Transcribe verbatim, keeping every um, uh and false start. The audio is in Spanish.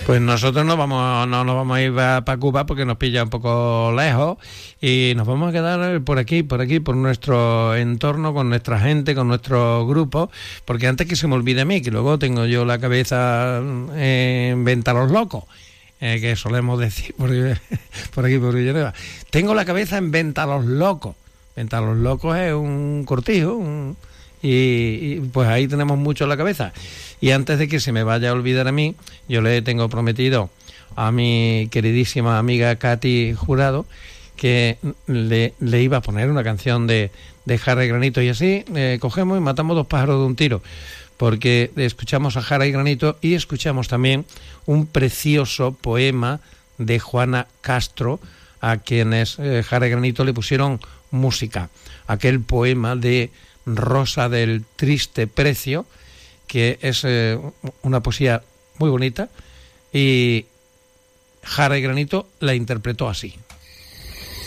Pues nosotros no vamos, no nos vamos a ir para Cuba porque nos pilla un poco lejos y nos vamos a quedar por aquí, por aquí, por nuestro entorno, con nuestra gente, con nuestro grupo, porque antes que se me olvide a mí, que luego tengo yo la cabeza en Venta a los Locos, eh, que solemos decir por, por aquí, por Villanueva. Tengo la cabeza en Venta a los Locos. Venta a los Locos es un cortijo, un... Y, y pues ahí tenemos mucho en la cabeza. Y antes de que se me vaya a olvidar a mí, yo le tengo prometido a mi queridísima amiga Katy Jurado que le, le iba a poner una canción de, de Jara y Granito, y así eh, cogemos y matamos dos pájaros de un tiro, porque escuchamos a Jara y Granito y escuchamos también un precioso poema de Juana Castro, a quienes eh, Jara y Granito le pusieron música, aquel poema de Rosa del Triste Precio, que es eh, una poesía muy bonita, y Jara y Granito la interpretó así.